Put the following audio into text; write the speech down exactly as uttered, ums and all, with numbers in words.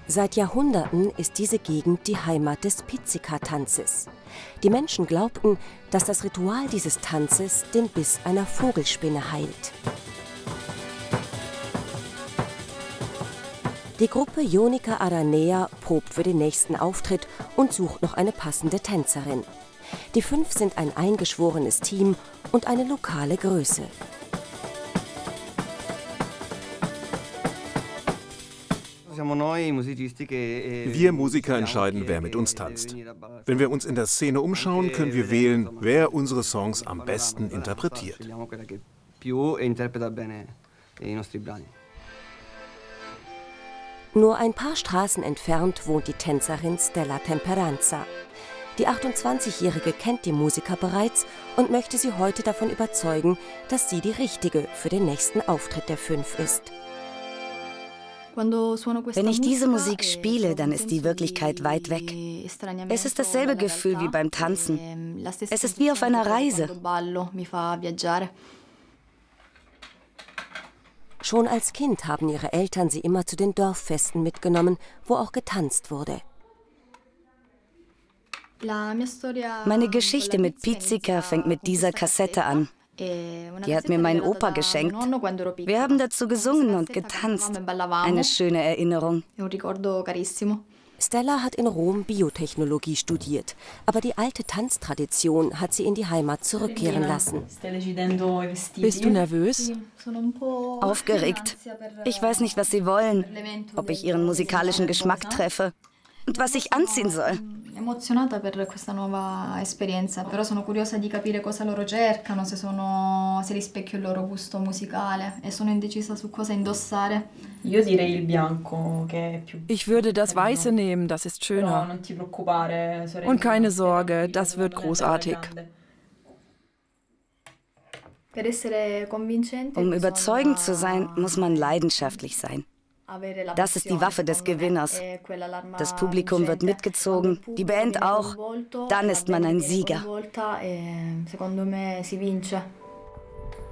Seit Jahrhunderten ist diese Gegend die Heimat des Pizzica-Tanzes. Die Menschen glaubten, dass das Ritual dieses Tanzes den Biss einer Vogelspinne heilt. Die Gruppe Ionica Aranea probt für den nächsten Auftritt und sucht noch eine passende Tänzerin. Die fünf sind ein eingeschworenes Team und eine lokale Größe. Wir Musiker entscheiden, wer mit uns tanzt. Wenn wir uns in der Szene umschauen, können wir wählen, wer unsere Songs am besten interpretiert. Nur ein paar Straßen entfernt wohnt die Tänzerin Stella Temperanza. Die achtundzwanzigjährige kennt die Musiker bereits und möchte sie heute davon überzeugen, dass sie die Richtige für den nächsten Auftritt der Fünf ist. Wenn ich diese Musik spiele, dann ist die Wirklichkeit weit weg. Es ist dasselbe Gefühl wie beim Tanzen. Es ist wie auf einer Reise. Schon als Kind haben ihre Eltern sie immer zu den Dorffesten mitgenommen, wo auch getanzt wurde. Meine Geschichte mit Pizzica fängt mit dieser Kassette an. Die hat mir mein Opa geschenkt. Wir haben dazu gesungen und getanzt. Eine schöne Erinnerung. Stella hat in Rom Biotechnologie studiert, aber die alte Tanztradition hat sie in die Heimat zurückkehren lassen. Bist du nervös? Aufgeregt. Ich weiß nicht, was sie wollen, ob ich ihren musikalischen Geschmack treffe und was ich anziehen soll. Emozionata per questa nuova esperienza, però sono curiosa di capire cosa loro cercano, se sono se rispecchio il loro gusto musicale e sono indecisa su cosa indossare. Io direi il bianco, che è più. Ich würde das Weiße nehmen, das ist schöner. Und keine Sorge, das wird großartig. Um überzeugend zu sein, muss man leidenschaftlich sein. Das ist die Waffe des Gewinners. Das Publikum wird mitgezogen, die Band auch. Dann ist man ein Sieger.